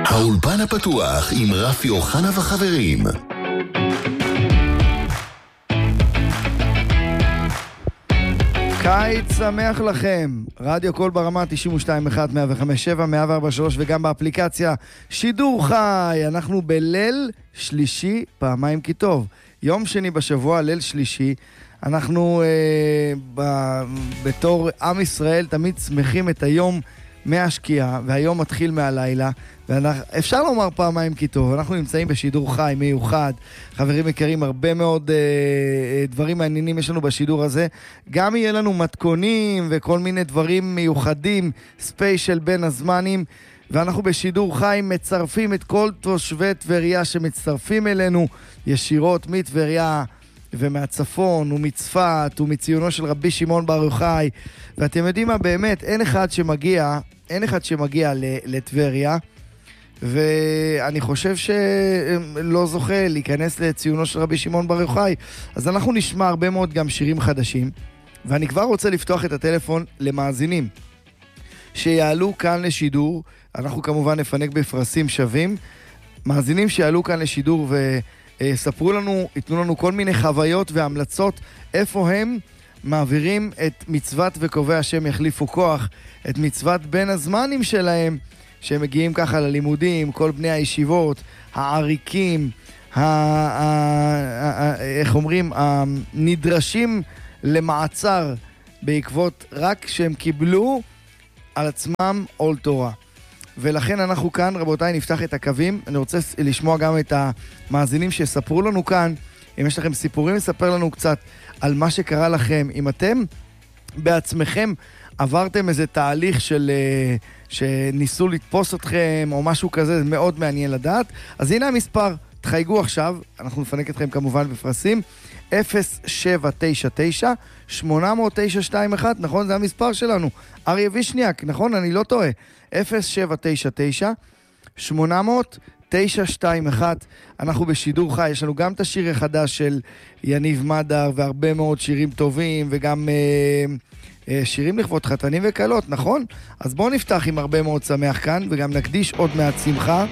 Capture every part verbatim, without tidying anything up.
האולפן הפתוח עם רפי אוחנה וחברים. קיץ שמח לכם. רדיו קול ברמה תשעים ושתיים נקודה אחת, מאה וחמש נקודה שבע, מאה וארבע נקודה שלוש וגם באפליקציה שידור חי. אנחנו בליל שלישי פעמיים כי טוב. יום שני בשבוע, ליל שלישי. אנחנו אה, ב, בתור עם ישראל תמיד שמחים את היום מהשקיעה, והיום מתחיל מהלילה, ואפשר לומר פעמיים כי טוב. אנחנו נמצאים בשידור חי מיוחד, חברים יקרים, הרבה מאוד אה, דברים מעניינים יש לנו בשידור הזה, גם יהיה לנו מתכונים וכל מיני דברים מיוחדים, ספיישל בין הזמנים, ואנחנו בשידור חי מצרפים את כל תושבי טבריה שמצטרפים אלינו ישירות מטבריה ומהצפון ומצפת ומציונו של רבי שמעון בר יוחאי. ואתם יודעים מה, באמת אין אחד שמגיע אין אחד שמגיע לטבריה ואני חושב שלא זוכה להיכנס לציונו של רבי שמעון בר יוחאי. אז אנחנו נשמע הרבה מאוד גם שירים חדשים, ואני כבר רוצה לפתוח את הטלפון למאזינים שיעלו כאן לשידור. אנחנו כמובן נפנק בפרסים שווים, מאזינים שיעלו כאן לשידור ו ספרו לנו, יתנו לנו כל מיני חוויות והמלצות איפה הם מעבירים את מצוות וקובע השם יחליפו כוח, את מצוות בין הזמנים שלהם, שהם מגיעים ככה ללימודים, כל בני הישיבות, העריקים, ה- ה- ה- איך אומרים, הנדרשים למעצר בעקבות רק שהם קיבלו על עצמם עול תורה. ולכן אנחנו כאן, רבותיי, נפתח את הקווים. אני רוצה לשמוע גם את המאזינים שספרו לנו כאן, אם יש לכם סיפורים, לספר לנו קצת על מה שקרה לכם. אם אתם בעצמכם עברתם איזה תהליך של, שניסו לתפוס אתכם או משהו כזה, זה מאוד מעניין לדעת. אז הנה המספר, תחייגו עכשיו, אנחנו נפנק אתכם כמובן בפרסים, אפס שבע תשע תשע שמונה אפס אפס תשע שתיים אחת, נכון? זה המספר שלנו. אריה וישניאק, נכון? אני לא טועה. אפס שבע תשע תשע שמונה אפס אפס תשע שתיים אחת. אנחנו בשידור חי, יש לנו גם את השיר החדש של יניב מדר והרבה מאוד שירים טובים וגם אה, אה, שירים לכבוד חתנים וקלות, נכון? אז בואו נפתח עם הרבה מאוד שמח כאן וגם נקדיש עוד מעט שמחה.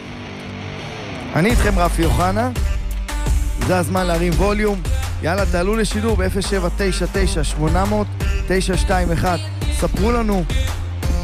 אני איתכם רפי אוחנה, זה הזמן להרים ווליום. יאללה, תעלו לשידור ב-אפס שבע תשע תשע שמונה אפס אפס תשע שתיים אחת. ספרו לנו